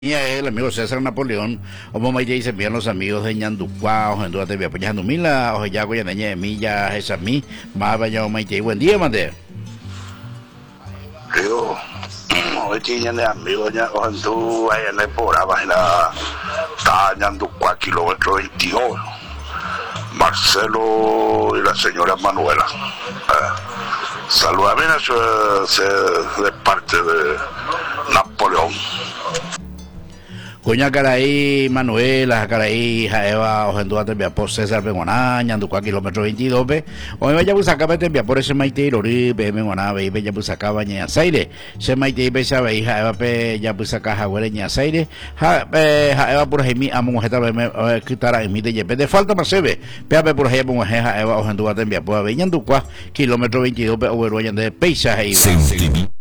El amigo César Napoleón, como me dice bien los amigos de Ñanducuá, o en Duarte apoyando Mila, o ya voy a de Milla, esa mi, más vaya o maite, buen día, mande. Yo, hoy tiene de amigos ya, o en tu, ahí en el programa, en la, está Ñanducuá, kilómetro 22, Marcelo y la señora Manuela. Saludame de parte de Napoleón. Coña Caraí, Manuela, Caraí, Jaeva, Ojenduate, via por César Bengoná, Ñanducuá, kilómetro 22, hoy vaya a sacar via por ese maite y lori, Bengoná, ve ya pues sacaba Ñazaire, se maite y sabe, y Jaeva, ya pues saca Jaguare Ñazaire, Jaeva por Jaime, a Mujeta, quitar emite, y de falta más se ve, peape por Jaeva, Ojenduate, via por Ñanducuá, kilómetro 22, o de paisaje.